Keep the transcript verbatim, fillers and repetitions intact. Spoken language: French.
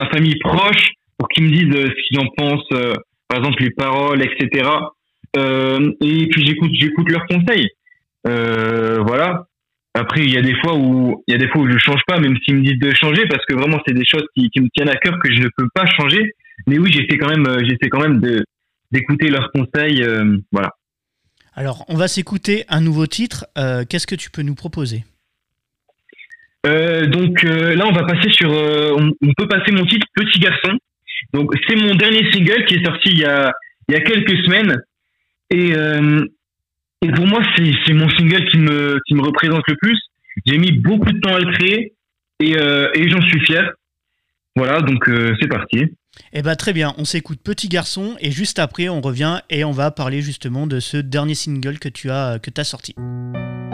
ma famille proche pour qu'ils me disent euh, ce qu'ils en pensent, euh, par exemple les paroles, et cetera. Euh, et puis j'écoute, j'écoute leurs conseils. Euh, voilà. Après, il y a des fois où, il y a des fois où je change pas, même s'ils me disent de changer, parce que vraiment c'est des choses qui, qui me tiennent à cœur que je ne peux pas changer. Mais oui, j'essaie quand même, euh, j'essaie quand même de d'écouter leurs conseils. Euh, voilà. Alors, on va s'écouter un nouveau titre. Euh, qu'est-ce que tu peux nous proposer? Euh, donc euh, là, on va passer sur, euh, on, on peut passer mon titre Petit garçon. Donc c'est mon dernier single qui est sorti il y a il y a quelques semaines et euh, et pour moi c'est c'est mon single qui me qui me représente le plus. J'ai mis beaucoup de temps à le créer et euh, et j'en suis fier. Voilà, donc euh, c'est parti. Eh ben très bien, on s'écoute Petit garçon et juste après on revient et on va parler justement de ce dernier single que tu as que t'as sorti.